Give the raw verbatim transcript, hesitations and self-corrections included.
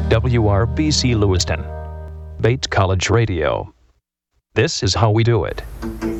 W R B C Lewiston, Bates College Radio. This is how we do it.